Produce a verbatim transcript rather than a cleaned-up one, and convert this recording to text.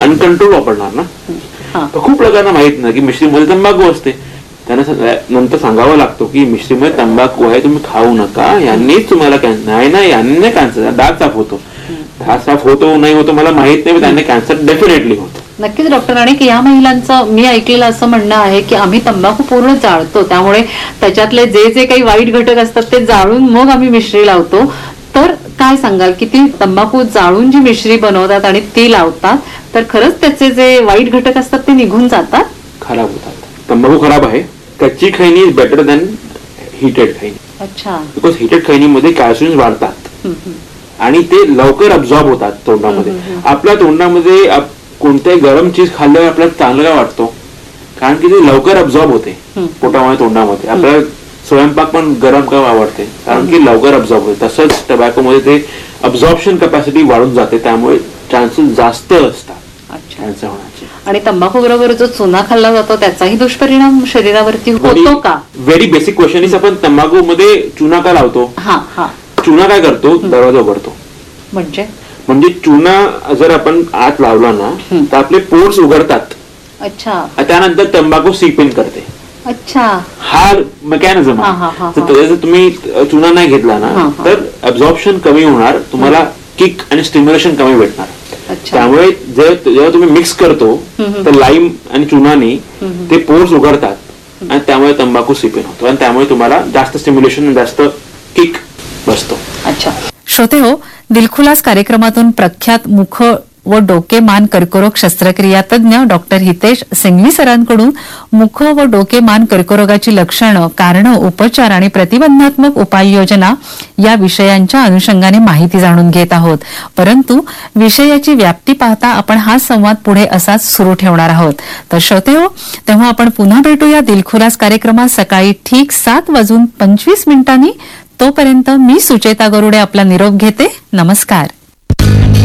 Uncontrol वापरणार ना. तर खूप लोकांना माहित नाही की मिश्रीमध्ये तंबाखू असते. त्यांना नंतर सांगावं लागतो की मिश्रीमध्ये तंबाखू आहे, तुम्ही खाऊ नका, यांनीच तुम्हाला कॅन्सर. नाही ना, यांनी कॅन्सर, दात साफ होतो, दात साफ होतो नाही होतो मला माहित नाही, त्यांना कॅन्सर डेफिनेटली होतो. नक्कीच डॉक्टर. आणि या महिलांचं मी ऐकलेलं असं म्हणणं आहे की आम्ही तंबाखू पूर्ण जाळतो, त्यामुळे त्याच्यातले जे जे काही वाईट घटक असतात ते जाळून मग आम्ही मिश्री लावतो. तर काय सांगाल की ती तंबाखू जाळून जी मिश्री बनवतात आणि ती लावतात तर खरंच त्याचे जे वाईट घटक असतात ते निघून जातात, खराब होतात? तंबाखू खराब आहे. कच्ची खैनी इज बेटर दॅन हिटेड खैनी. अच्छा. बिकॉज हिटेड खैनीमध्ये कॅल्शियम वाढतात आणि ते लवकर अब्झॉर्ब होतात तोंडामध्ये. आपल्या तोंडामध्ये कोणत्याही गरम चीज खाल्ल्यावर आपल्याला चांगलं वाटतो, कारण की ते लवकर अब्झॉर्ब होते पोटामध्ये तोंडामध्ये. आपल्याला स्वयंपाक पण गरम का आवडते, कारण की लवकर अब्झॉर्ब होते. तसंच टबॅकोमध्ये ते अब्झॉर्प्शन कॅपॅसिटी वाढून जाते, त्यामुळे चान्सेस जास्त असतात कॅन्सर होण्याचे. आणि तंबाखू बरोबर जो चुना खाल्ला जातो त्याचाही दुष्परिणाम शरीरावरती होतो का? व्हेरी बेसिक क्वेश्चन इज, आपण तंबाखू मध्ये चुना का लावतो? हा हा चुना काय करतो? दरवाजा उघडतो. म्हणजे म्हणजे चुना जर आपण आत लावला ना तर आपले पोर्स उघडतात. अच्छा. त्यानंतर तंबाखू सीप इन करते. अच्छा. हा मेकॅनिझम आहे. जर तुम्ही चुना नाही घेतला ना तर अब्झॉर्प्शन कमी होणार, तुम्हाला किक आणि स्टिम्युलेशन कमी भेटणार. त्यामुळे जेव्हा तुम्ही मिक्स करतो तर लाईम आणि चुनाने ते पोर्स उघडतात आणि त्यामुळे तंबाखू सीप इन होतो आणि त्यामुळे तुम्हाला जास्त स्टिम्युलेशन, जास्त किक बसतो. अच्छा. श्रोते हो, दिलखुलास कार्यक्रमातून प्रख्यात मुख व डोके मान कर्करोग शस्त्रक्रिया तज्ञ डॉक्टर हितेश सिंघवी सरांकडून मुख व डोके मान कर्करोगाची लक्षणं, कारणं, उपचार आणि प्रतिबंधात्मक उपाययोजना या विषयांच्या अनुषंगाने माहिती जाणून घेत आहोत. परंतु विषयाची व्याप्ती पाहता आपण हा संवाद पुढे असाच सुरू ठेवणार आहोत. तर श्रोते हो, तेव्हा आपण पुन्हा भेटूया दिलखुलास कार्यक्रमात सकाळी ठीक सात वाजून पंचवीस मिनिटांनी. तोपर्यंत मी सुचेता गरुडे आपला निरोप घेते. नमस्कार.